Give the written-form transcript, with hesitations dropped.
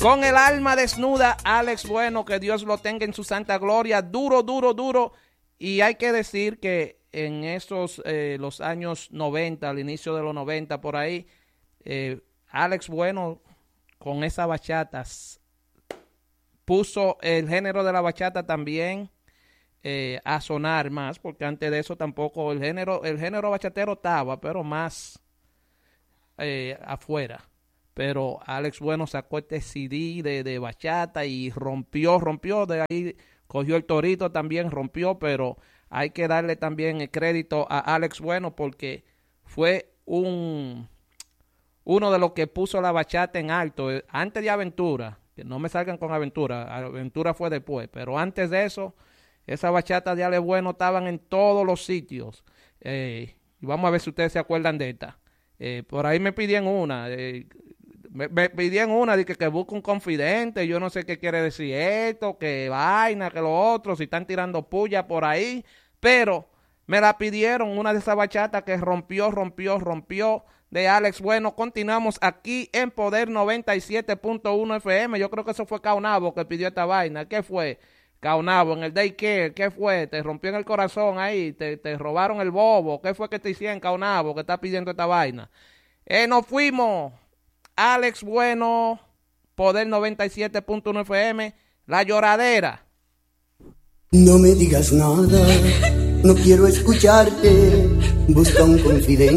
Con el alma desnuda, Alex Bueno, que Dios lo tenga en su santa gloria, duro, duro, duro. Y hay que decir que en esos, los años 90, al inicio de los 90, por ahí, Alex Bueno, con esas bachatas, puso el género de la bachata también a sonar más, porque antes de eso tampoco el género bachatero estaba, pero más afuera. Pero Alex Bueno sacó este CD de bachata y rompió, de ahí cogió el torito también, rompió, pero hay que darle también el crédito a Alex Bueno porque fue uno de los que puso la bachata en alto, antes de Aventura, que no me salgan con Aventura fue después, pero antes de eso, esa bachata de Alex Bueno estaban en todos los sitios, y vamos a ver si ustedes se acuerdan de esta. Por ahí me pidieron una, me pidieron una de que busque un confidente, yo no sé qué quiere decir esto, que vaina, que lo otro, si están tirando puya por ahí, pero me la pidieron, una de esas bachatas que rompió de Alex Bueno. Continuamos aquí en Poder 97.1 FM, yo creo que eso fue Caonabo que pidió esta vaina. ¿Qué fue? Caonabo, en el daycare, ¿qué fue? Te rompió en el corazón ahí, te robaron el bobo, ¿qué fue que te hicieron, Caonabo, que está pidiendo esta vaina? Nos fuimos. Alex Bueno, Poder 97.1 FM, La Lloradera. No me digas nada, no quiero escucharte, busca un confidente.